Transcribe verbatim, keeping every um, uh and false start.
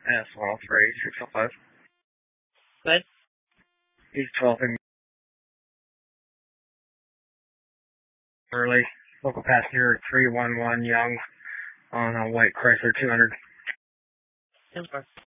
S one oh three, six oh five. Good. East twelve in early. Local passenger three one one Young on a white Chrysler two hundred. Super.